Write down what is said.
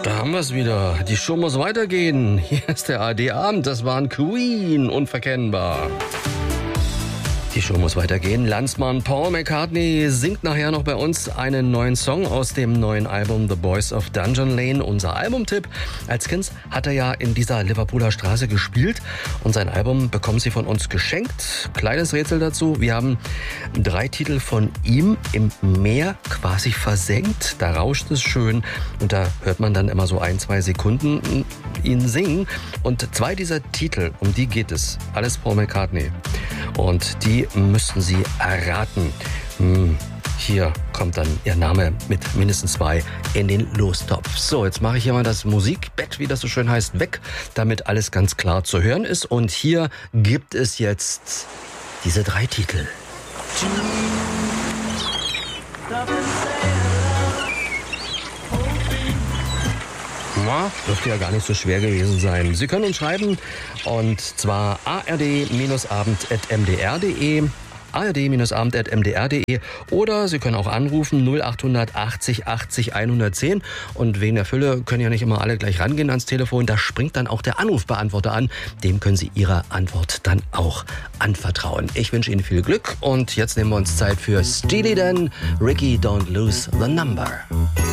Da haben wir es wieder. Die Show muss weitergehen. Hier ist der ARD-Abend. Das waren Queen, unverkennbar. Die Show muss weitergehen. Landsmann Paul McCartney singt nachher noch bei uns einen neuen Song aus dem neuen Album The Boys of Dungeon Lane. Unser Albumtipp. Als Kind hat er ja in dieser Liverpooler Straße gespielt und sein Album bekommen Sie von uns geschenkt. Kleines Rätsel dazu. Wir haben 3 Titel von ihm im Meer quasi versenkt. Da rauscht es schön und da hört man dann immer so 1-2 Sekunden ihn singen. Und 2 dieser Titel, um die geht es. Alles Paul McCartney. Und die müssten Sie erraten. Hier kommt dann Ihr Name mit mindestens 2 in den Lostopf. So, jetzt mache ich hier mal das Musikbett, wie das so schön heißt, weg, damit alles ganz klar zu hören ist. Und hier gibt es jetzt diese 3 Titel. Na, dürfte ja gar nicht so schwer gewesen sein. Sie können uns schreiben, und zwar ard-abend@mdr.de, ard-abend@mdr.de, oder Sie können auch anrufen 0800 80 80 110. Und wegen der Fülle können ja nicht immer alle gleich rangehen ans Telefon. Da springt dann auch der Anrufbeantworter an. Dem können Sie Ihre Antwort dann auch anvertrauen. Ich wünsche Ihnen viel Glück und jetzt nehmen wir uns Zeit für Steely Dan, Ricky Don't Lose the Number.